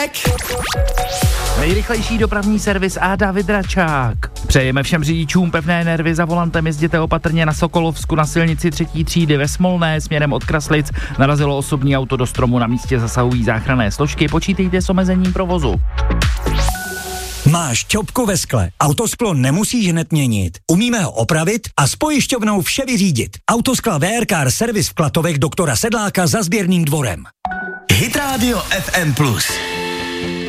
Nejrychlejší dopravní servis a David Račák. Přejeme všem řidičům pevné nervy za volantem, jezděte opatrně na Sokolovsku na silnici 3. třídy ve Smolné směrem od Kraslic. Narazilo osobní auto do stromu, na místě zasahují záchranné složky, počítejte s omezením provozu. Máš ťopku ve skle, autosklo nemusíš hned měnit. Umíme ho opravit a s pojišťovnou vše vyřídit. Autoskla VR Car Service v Klatovech doktora Sedláka za sběrným dvorem. Hit Radio FM+.